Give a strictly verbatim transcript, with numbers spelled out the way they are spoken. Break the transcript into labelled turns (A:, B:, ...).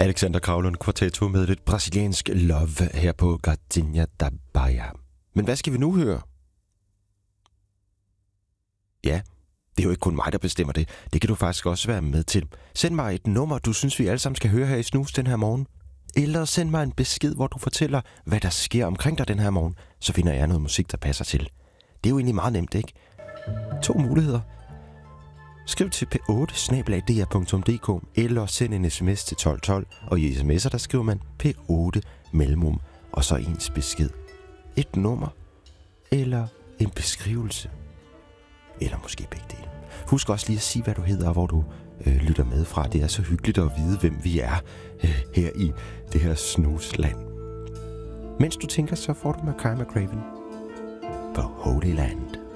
A: Alexander Kravlund Quartetto med lidt brasiliansk love her på Gardenia da Bahia. Men hvad skal vi nu høre? Ja, det er jo ikke kun mig, der bestemmer det. Det kan du faktisk også være med til. Send mig et nummer, du synes, vi alle sammen skal høre her i Snus den her morgen. Eller send mig en besked, hvor du fortæller, hvad der sker omkring dig den her morgen. Så finder jeg noget musik, der passer til. Det er jo egentlig meget nemt, ikke? To muligheder. Skriv til p otte snabel-a d r punktum d k eller send en sms til tolv tolv, og i sms'er der skriver man p otte mellemrum og så ens besked. Et nummer eller en beskrivelse. Eller måske begge dele. Husk også lige at sige, hvad du hedder og hvor du øh, lytter med fra. Det er så hyggeligt at vide, hvem vi er øh, her i det her snusland. Mens du tænker, så får du Mackay McCraven på Holy Land.